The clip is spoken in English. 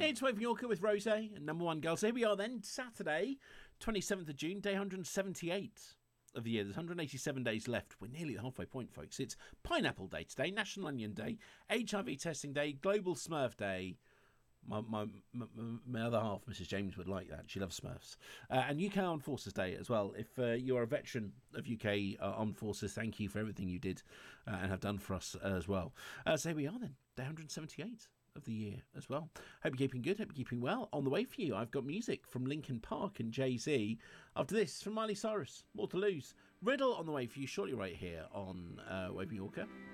It's Waving Yorker with Rose and Number One Girls. Here we are then, Saturday, 27th of June, day 178 of the year. There's 187 days left. We're nearly at the halfway point, folks. It's Pineapple Day today, National Onion Day, HIV Testing Day, Global Smurf Day. My other half, Mrs. James, would like that. She loves Smurfs. And UK Armed Forces Day as well. If you are a veteran of UK Armed Forces, thank you for everything you did and have done for us as well. So here we are then, day 178 of the year as well. Hope you're keeping good, hope you're keeping well. On the way for you, I've got music from Linkin Park and Jay-Z. After this, from Miley Cyrus, More to Lose. Riddle on the way for you shortly right here on Waving Yorker.